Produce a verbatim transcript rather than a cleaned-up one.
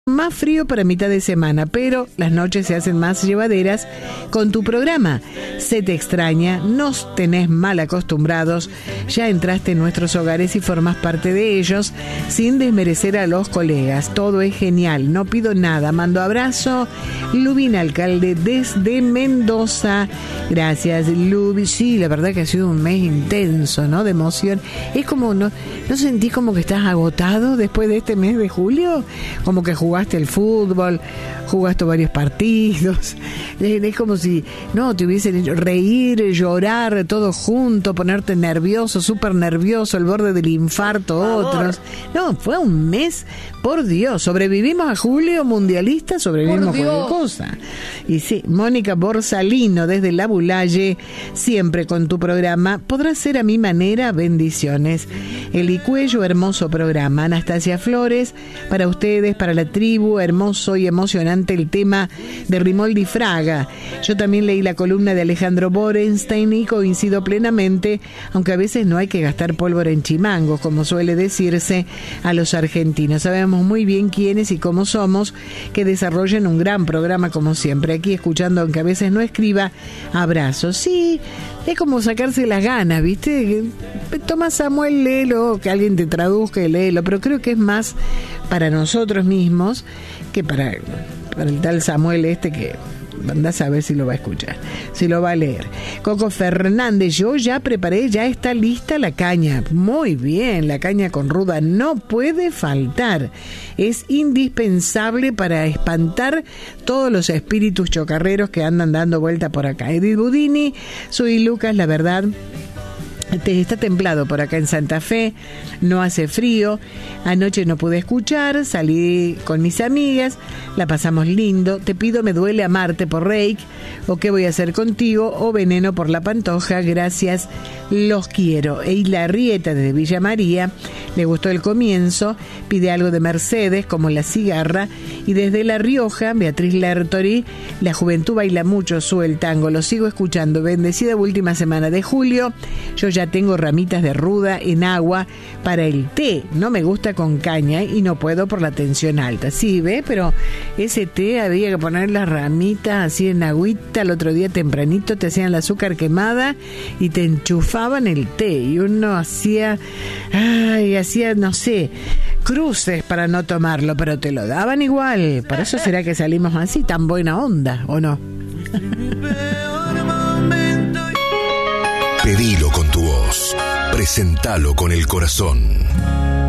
Más frío para mitad de semana, pero las noches se hacen más llevaderas con tu programa. Se te extraña, nos tenés mal acostumbrados, ya entraste en nuestros hogares y formas parte de ellos, sin desmerecer a los colegas. Todo es genial, no pido nada. Mando abrazo, Lubina Alcalde desde Mendoza. Gracias, Lubi. Sí, la verdad que ha sido un mes intenso, ¿no? De emoción. Es como, ¿no, ¿no sentís como que estás agotado después de este mes de julio? Como que jugaste el fútbol, jugaste varios partidos, es como si no te hubiesen hecho reír, llorar, todo junto, ponerte nervioso, súper nervioso, al borde del infarto, otros. No, fue un mes, por Dios, sobrevivimos a julio mundialista, sobrevivimos a cualquier cosa. Y sí, Mónica Borsalino desde La Bulalle, siempre con tu programa, podrá ser a mi manera, bendiciones. Eli Cuello, hermoso programa. Anastasia Flores, para ustedes, para la tribu, hermoso y emocionante el tema de Rimoldi Fraga. Yo también leí la columna de Alejandro Borenstein y coincido plenamente, aunque a veces no hay que gastar pólvora en chimangos, como suele decirse a los argentinos. Sabemos muy bien quiénes y cómo somos, que desarrollan un gran programa como siempre. Aquí escuchando, aunque a veces no escriba, abrazos. Sí, es como sacarse las ganas, ¿viste? Toma Samuel, léelo, que alguien te traduzca y léelo, pero creo que es más para nosotros mismos que para, para el tal Samuel este que andás a ver si lo va a escuchar, si lo va a leer. Coco Fernández, yo ya preparé, ya está lista la caña. Muy bien, la caña con ruda no puede faltar. Es indispensable para espantar todos los espíritus chocarreros que andan dando vuelta por acá. Edith Budini, soy Lucas, la verdad. Está templado por acá en Santa Fe, no hace frío. Anoche no pude escuchar, salí con mis amigas, la pasamos lindo. Te pido Me duele amarte por Reik, o Qué voy a hacer contigo, o Veneno por la Pantoja. Gracias, los quiero. Eila Rieta desde Villa María, le gustó el comienzo, pide algo de Mercedes como La Cigarra. Y desde La Rioja, Beatriz Lertori, la juventud baila mucho, sube el tango, lo sigo escuchando. Bendecida última semana de julio. Yo ya tengo ramitas de ruda en agua para el té. No me gusta con caña y no puedo por la tensión alta. Sí, ve, pero ese té había que poner las ramitas así en agüita. El otro día tempranito te hacían el azúcar quemada y te enchufaban el té. Y uno hacía, ay, hacía, no sé, cruces para no tomarlo, pero te lo daban igual. Por eso será que salimos así, tan buena onda, ¿o no? Pedilo con tu voz, presentalo con el corazón.